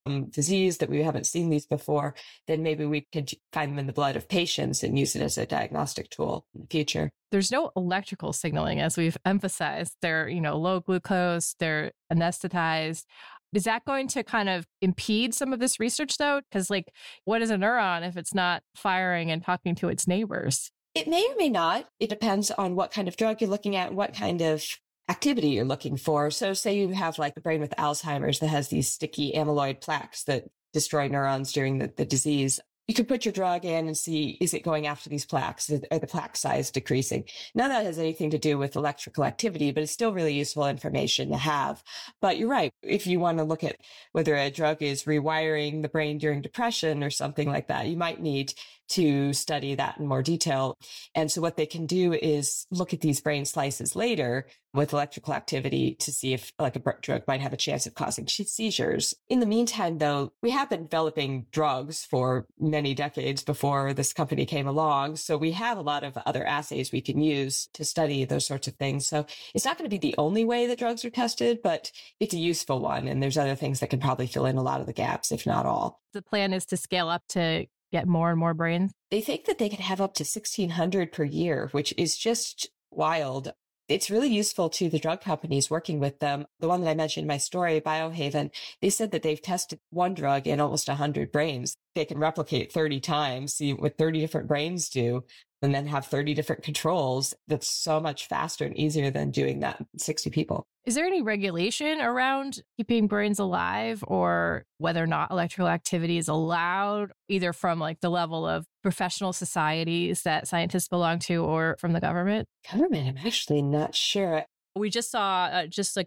disease that we haven't seen these before, then maybe we could find them in the blood of patients and use it as a diagnostic tool in the future. There's no electrical signaling, as we've emphasized. They're, low glucose, they're anesthetized. Is that going to kind of impede some of this research, though? Because, what is a neuron if it's not firing and talking to its neighbors? It may or may not. It depends on what kind of drug you're looking at and what kind of activity you're looking for. So say you have a brain with Alzheimer's that has these sticky amyloid plaques that destroy neurons during the disease. You can put your drug in and see, is it going after these plaques? Are the plaque size decreasing? None of that has anything to do with electrical activity, but it's still really useful information to have. But you're right. If you want to look at whether a drug is rewiring the brain during depression or something like that, you might need to study that in more detail. And so what they can do is look at these brain slices later with electrical activity to see if a drug might have a chance of causing seizures. In the meantime, though, we have been developing drugs for many decades before this company came along. So we have a lot of other assays we can use to study those sorts of things. So it's not going to be the only way that drugs are tested, but it's a useful one. And there's other things that can probably fill in a lot of the gaps, if not all. The plan is to scale up to get more and more brains? They think that they could have up to 1,600 per year, which is just wild. It's really useful to the drug companies working with them. The one that I mentioned in my story, Biohaven, they said that they've tested one drug in almost 100 brains. They can replicate 30 times, see what 30 different brains do, and then have 30 different controls. That's so much faster and easier than doing that 60 people. Is there any regulation around keeping brains alive or whether or not electrical activity is allowed, either from the level of professional societies that scientists belong to or from the government? Government, I'm actually not sure. We just saw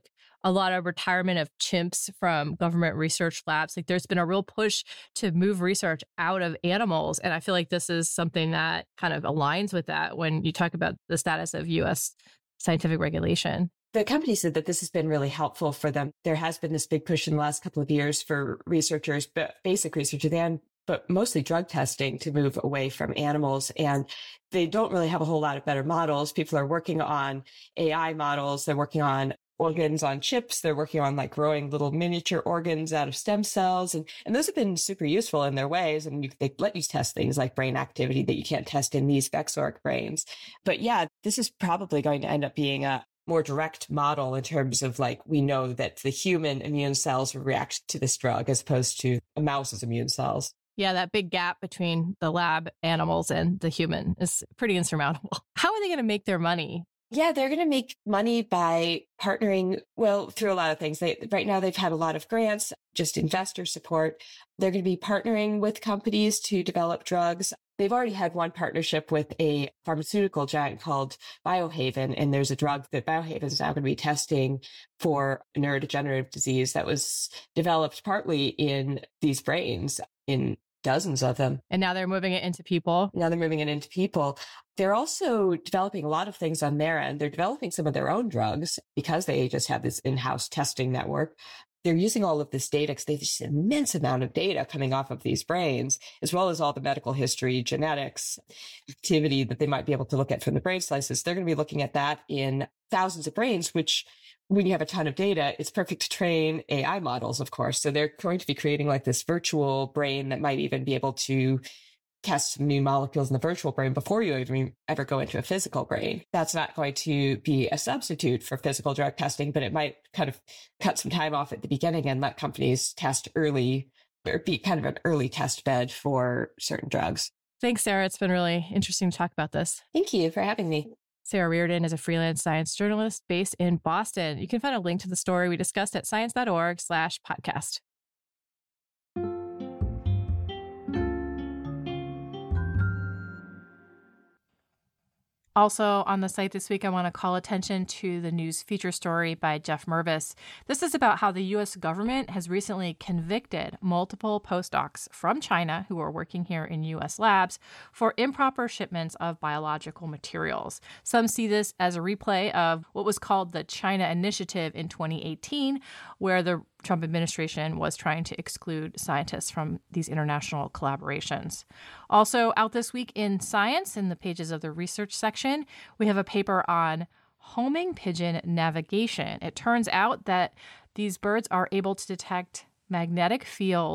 a lot of retirement of chimps from government research labs. There's been a real push to move research out of animals. And I feel like this is something that kind of aligns with that when you talk about the status of U.S. scientific regulation. The company said that this has been really helpful for them. There has been this big push in the last couple of years for researchers, but basic research, but mostly drug testing to move away from animals. And they don't really have a whole lot of better models. People are working on AI models. They're working on organs on chips. They're working on growing little miniature organs out of stem cells. And those have been super useful in their ways. And they let you test things like brain activity that you can't test in these Bexoric brains. But yeah, this is probably going to end up being a more direct model in terms of we know that the human immune cells react to this drug as opposed to a mouse's immune cells. Yeah, that big gap between the lab animals and the human is pretty insurmountable. How are they going to make their money? Yeah, they're going to make money by partnering, through a lot of things. Right now, they've had a lot of grants, just investor support. They're going to be partnering with companies to develop drugs. They've already had one partnership with a pharmaceutical giant called Biohaven, and there's a drug that Biohaven is now going to be testing for a neurodegenerative disease that was developed partly in these brains, in dozens of them. And now they're moving it into people. They're also developing a lot of things on their end. They're developing some of their own drugs because they just have this in-house testing network. They're using all of this data because they have this immense amount of data coming off of these brains, as well as all the medical history, genetics, activity that they might be able to look at from the brain slices. They're going to be looking at that in thousands of brains, which when you have a ton of data, it's perfect to train AI models, of course. So they're going to be creating this virtual brain that might even be able to test some new molecules in the virtual brain before you even ever go into a physical brain. That's not going to be a substitute for physical drug testing, but it might kind of cut some time off at the beginning and let companies test early or be kind of an early test bed for certain drugs. Thanks, Sarah. It's been really interesting to talk about this. Thank you for having me. Sarah Reardon is a freelance science journalist based in Boston. You can find a link to the story we discussed at science.org/podcast. Also on the site this week, I want to call attention to the news feature story by Jeff Mervis. This is about how the U.S. government has recently convicted multiple postdocs from China who are working here in U.S. labs for improper shipments of biological materials. Some see this as a replay of what was called the China Initiative in 2018, where the Trump administration was trying to exclude scientists from these international collaborations. Also out this week in Science, in the pages of the research section, we have a paper on homing pigeon navigation. It turns out that these birds are able to detect magnetic field